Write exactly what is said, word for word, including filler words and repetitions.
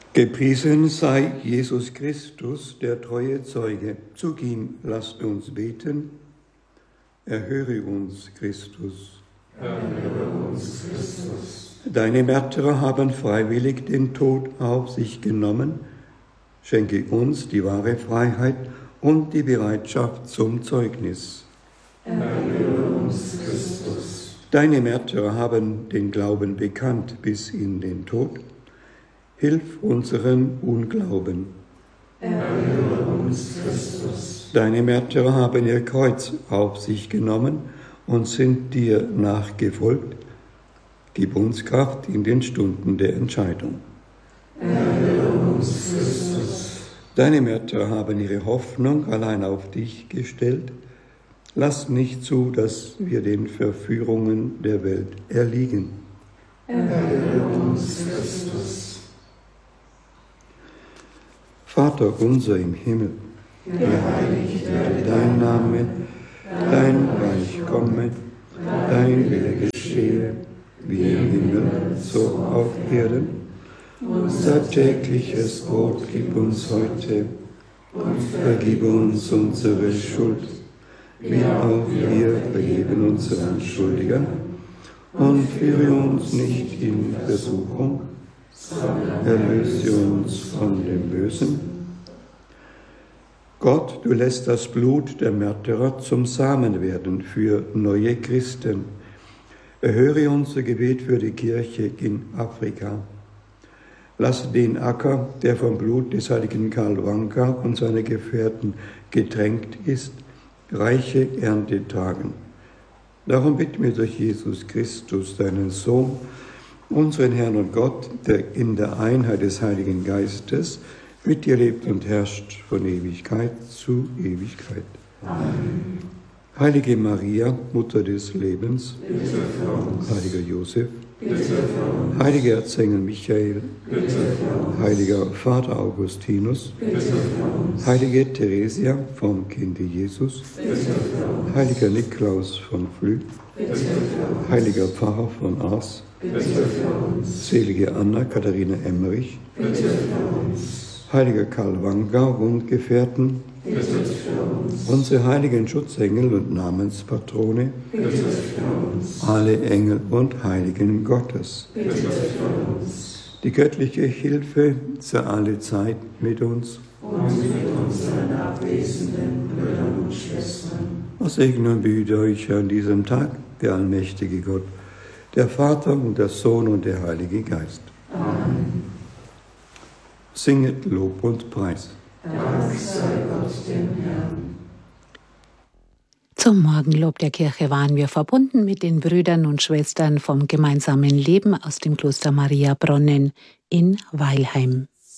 Gepriesen sei Jesus Christus, der treue Zeuge. Zu ihm lasst uns beten. Erhöre uns, Christus. Erhöre uns, Christus. Deine Märtyrer haben freiwillig den Tod auf sich genommen. Schenke uns die wahre Freiheit und die Bereitschaft zum Zeugnis. Erhöre uns, Christus. Deine Märtyrer haben den Glauben bekannt bis in den Tod. Hilf unserem Unglauben. Erhöre uns, Christus. Deine Märtyrer haben ihr Kreuz auf sich genommen und sind dir nachgefolgt. Gib uns Kraft in den Stunden der Entscheidung. Erhöre uns, Christus. Deine Märtyrer haben ihre Hoffnung allein auf dich gestellt. Lass nicht zu, dass wir den Verführungen der Welt erliegen. Erhöre uns, Christus. Vater unser im Himmel, Geheiligt werde dein Name, dein Reich komme, dein Wille geschehe, wie im Himmel, so auf Erden. Unser tägliches Brot gib uns heute und vergib uns unsere Schuld, wie auch wir vergeben unseren Schuldigern. Und führe uns nicht in Versuchung, erlöse uns von dem Bösen. Gott, du lässt das Blut der Märtyrer zum Samen werden für neue Christen. Erhöre unser Gebet für die Kirche in Afrika. Lass den Acker, der vom Blut des heiligen Karl Wanka und seiner Gefährten getränkt ist, reiche Ernte tragen. Darum bitten wir durch Jesus Christus, deinen Sohn, unseren Herrn und Gott, der in der Einheit des Heiligen Geistes mit dir lebt und herrscht von Ewigkeit zu Ewigkeit. Amen. Heilige Maria, Mutter des Lebens, Bitte für uns. heiliger Josef, Bitte für uns. heiliger Erzengel Michael, Bitte für uns. heiliger Vater Augustinus, Bitte für uns. heilige Theresia vom Kinde Jesus, Bitte für uns. heiliger Niklaus von Flüh, Bitte für uns. heiliger Pfarrer von Ars, Bitte für uns. selige Anna Katharina Emmerich, Bitte für uns. heiliger Karl Wanka und Gefährten, Bitte für uns. unsere heiligen Schutzengel und Namenspatrone, Bitte für uns. alle Engel und Heiligen Gottes. Bitte für uns. Die göttliche Hilfe sei alle Zeit mit uns. Und mit unseren abwesenden Brüdern und Schwestern. Was segne und behüte euch an diesem Tag, der allmächtige Gott, der Vater und der Sohn und der Heilige Geist. Amen. Singet Lob und Preis. Dank sei Gott dem Herrn. Zum Morgenlob der Kirche waren wir verbunden mit den Brüdern und Schwestern vom gemeinsamen Leben aus dem Kloster Mariabronnen in Weilheim.